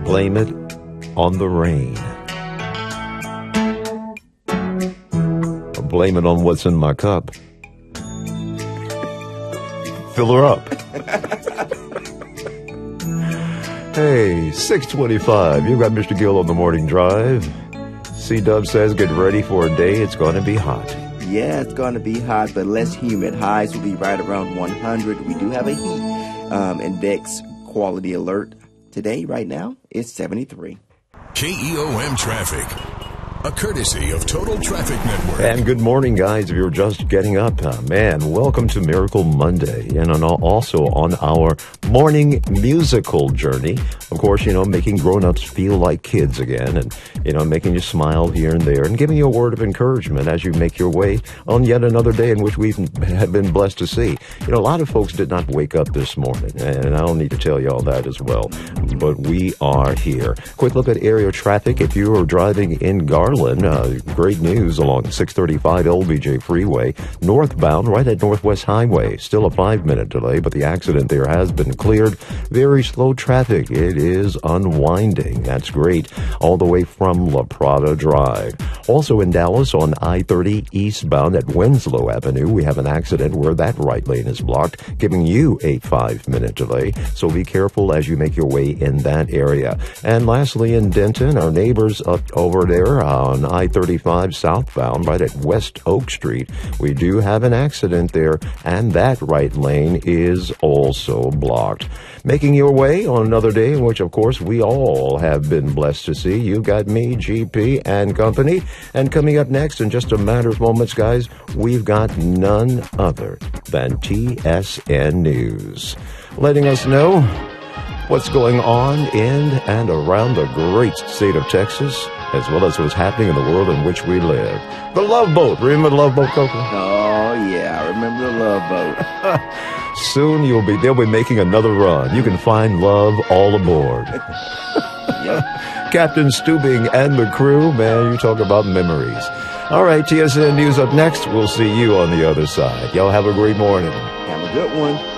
blame it on the rain. Or blame it on what's in my cup. Fill her up. Hey, 6:25. You got Mr. Gill on the morning drive. C-Dub says get ready for a day. It's going to be hot. Yeah, it's going to be hot, but less humid. Highs will be right around 100. We do have a heat index quality alert. Today, right now, it's 73. KEOM Traffic, a courtesy of Total Traffic Network. And good morning, guys. If you're just getting up, man, welcome to Miracle Monday. And also on our morning musical journey. Of course, making grown-ups feel like kids again and, making you smile here and there and giving you a word of encouragement as you make your way on yet another day in which we have been blessed to see. A lot of folks did not wake up this morning, and I don't need to tell you all that as well. But we are here. Quick look at area traffic. If you are driving in Garland, great news along 635 LBJ Freeway, northbound right at Northwest Highway. Still a 5-minute delay, but the accident there has been cleared. Very slow traffic. It is unwinding. That's great. All the way from La Prada Drive. Also in Dallas on I-30 eastbound at Winslow Avenue, we have an accident where that right lane is blocked, giving you a 5-minute delay. So be careful as you make your way in that area. And lastly, in Denton, our neighbors up over there on I-35 southbound right at West Oak Street, we do have an accident there, and that right lane is also blocked. Making your way on another day in which, of course, we all have been blessed to see. You've got me, GP, and company. And coming up next in just a matter of moments, guys, we've got none other than TSN News, letting us know what's going on in and around the great state of Texas, as well as what's happening in the world in which we live. The Love Boat. Remember the Love Boat, Coco? Oh, yeah, I remember the Love Boat. Soon they'll be making another run. You can find love all aboard. Yep. Captain Stubing and the crew, man, you talk about memories. All right, TSN News up next. We'll see you on the other side. Y'all have a great morning. Have a good one.